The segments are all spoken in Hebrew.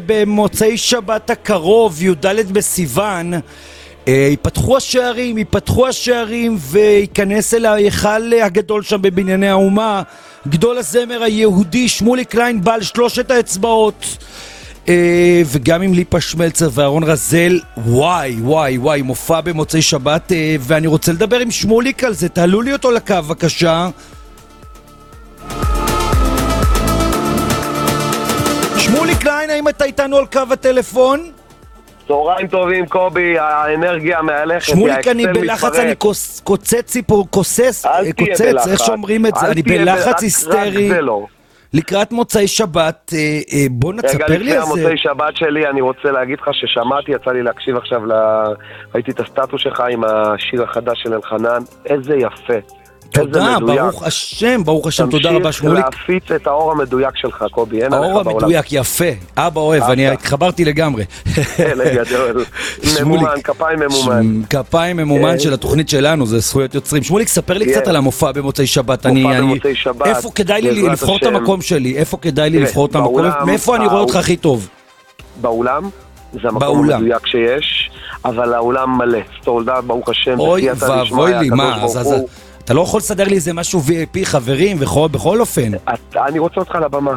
במוצאי שבת הקרוב, י"ד בסיוון, ייפתחו השערים וייכנס אל ההיכל הגדול שם בבנייני האומה גדול הזמר היהודי שמוליק קליין בעל שלושת האצבעות, וגם עם ליפה שמלצר ואהרון רזל. וואי, מופע במוצאי שבת, ואני רוצה לדבר עם שמוליק על זה. תעלו לי אותו לקו בבקשה. שמוליק קליין, האם אתה איתנו על קו הטלפון? צהריים טובים קובי, האנרגיה מהלכת. שמוליק, אני בלחץ, אני קוצץ פה, איך שאומרים את זה, אני בלחץ היסטרי לקראת מוצאי שבת. בוא נספר לי על זה. רגע, לפני המוצאי שבת שלי אני רוצה להגיד לך ששמעתי, יצא לי להקשיב עכשיו, ראיתי את הסטטוס שלך עם השיר החדש של אלחנן, איזה יפה. תודה, ברוך השם, תודה רבה שמוליק. תמשיך להפיץ את האור המדויק שלך קובי, אין עליך בעולם. האור המדויק, יפה, אבא אוהב, אני התחברתי לגמרי. גדול, ממומן, כפיים ממומן של התוכנית שלנו, זה זכויות יוצרים. שמוליק, ספר לי קצת על המופע במוצאי שבת. איפה כדאי לי לבחור את המקום שלי? מאיפה אני רואה אותך הכי טוב? באולם, זה המקום המדויק שיש, אבל האולם מלא, סטולדה, ברוך השם. אוי ואבוי לי, מה? אתה לא יכול לסדר לי איזה משהו VIP, חברים, בכל אופן. אני רוצה אותך לבמה.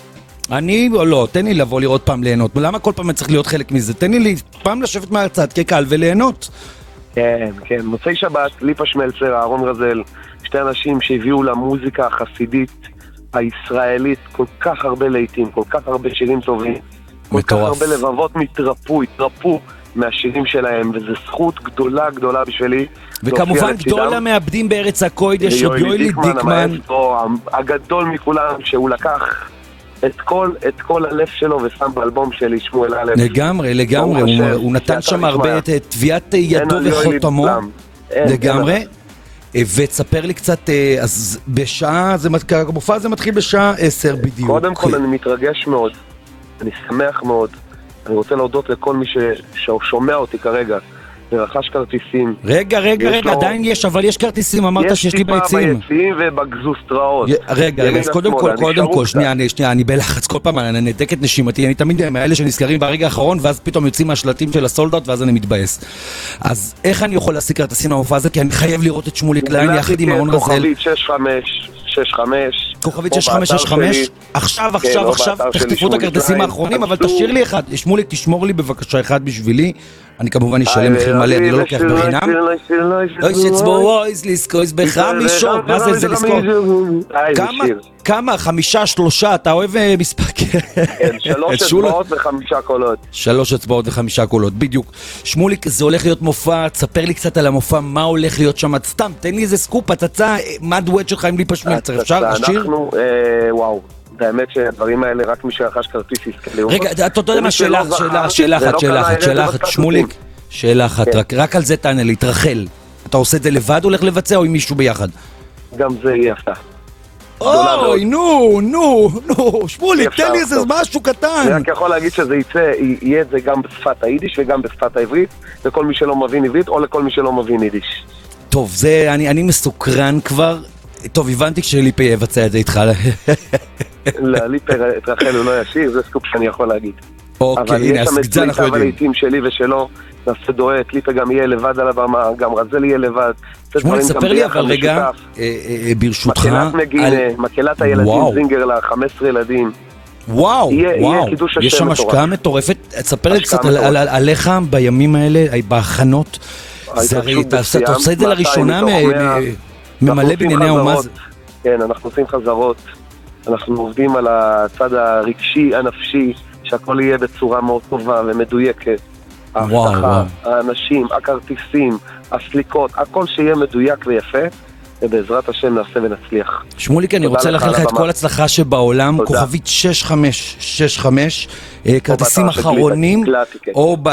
לא, תן לי לבוא לראות פעם ליהנות. למה כל פעם אני צריך להיות חלק מזה? תן לי פעם לשבת מהצד כקהל וליהנות. כן, מוצאי שבת, ליפה שמלצר, אהרון רזל, שתי אנשים שהביאו למוזיקה החסידית הישראלית כל כך הרבה לעיתים, כל כך הרבה שירים טובים, כל כך הרבה לבבות התרפו מהשירים שלהם, וזו זכות גדולה בשבילי. וכמובן גדול המעבדים בארץ הקודש, יואלי דיקמן, הגדול מכולם, שהוא לקח את כל הלב שלו ושם באלבום שלי שמואל א'. לגמרי, הוא נתן שם הרבה את טביעת ידו וחותמו, לגמרי. ותספר לי קצת, אז בשעה, המופע הזה מתחיל בשעה 10 בדיוק. קודם כל אני מתרגש מאוד, אני שמח מאוד, אני רוצה להודות לכל מי ששומע אותי כרגע ורכש כרטיסים. רגע, עדיין יש, אבל יש כרטיסים, אמרת שיש לי ביציעים. יש טיפה ביציעים ובגזוסטראות. רגע, אז קודם כל, שנייה, אני בלחץ כל פעם, אני נתק את נשימתי, אני תמיד מאלה שנזכרים ברגע האחרון, ואז פתאום יוצאים מהשלטים של הסולדות, ואז אני מתבאס. אז איך אני יכול להשיג כרטיסים למופע הזה? כי אני חייב לראות את שמוליק קליין יחד עם אהרון רזל. כוכבית 6565. כוכבית 6565. עכשיו, תחטפו את הכרטיסים האחרונים, אבל תשאיר לי אחד. שמוליק, תשמור לי בבקשה אחד בשבילי. אני כמובן אשלם מחיר מלא, אני לא לוקח בחינם. לא יש אצבו לזכויז בחמישות. מה זה לזכור? כמה? 5, 3, אתה אוהב מספר? כן, 3 אצבעות ו5 קולות. 3 אצבעות ו5 קולות, בדיוק. שמוליק, זה הולך להיות מופע, תספר לי קצת על המופע, מה הולך להיות שם? סתם, תן לי איזה סקופ, הצצה, מה הדואט שלך עם ליפה שמלצר, אפשר? אנחנו, וואו. האמת שהדברים האלה רק מי שרכש כרטיס יזכה לראות. רגע, אתה יודע מה, שאלה אחת, שמוליק, שאלה אחת, רק על זה תענה לי, תרחל. אתה עושה את זה לבד, הולך לבצע או עם מישהו ביחד? גם זה יהיה הפתעה. אוי, נו, שמוליק, תן לי איזה משהו קטן. אני רק יכול להגיד שזה יהיה את זה גם בשפת היידיש וגם בשפת העברית, לכל מי שלא מבין עברית או לכל מי שלא מבין יידיש. טוב, אני מסוקרן כבר. טוב, הבנתי כשליפה יבצע את זה איתך. ליפה את רחל הוא לא ישיר, זה סקופ שאני יכול להגיד. אוקיי, הנה, אז זה אנחנו יודעים. אבל לעיתים שלי ושלו, נעשה דואט, ליפה גם יהיה לבד על הבמה, גם רזל יהיה לבד. שמוליק, ספר לי אבל רגע, ברשותך, מקהלת מגינה, מקהלת הילדים זינגר ל-15 ילדים. וואו, יש שם השקעה מטורפת. ספר לי קצת עליך בימים האלה, בהכנות. אתה עושה את זה לראשונה ממלא בנייני האומה. כן, אנחנו עושים חזרות, אנחנו עובדים על הצד הרגשי, הנפשי, שהכל יהיה בצורה מאוד טובה ומדויקת. ההבטחה, האנשים, הכרטיסים, הסליקות, הכל שיהיה מדויק ויפה, ובעזרת השם נעשה ונצליח. שמוליק, אני רוצה לאחל לך את כל הצלחה שבעולם, כוכבית 6565, כרטיסים אחרונים, או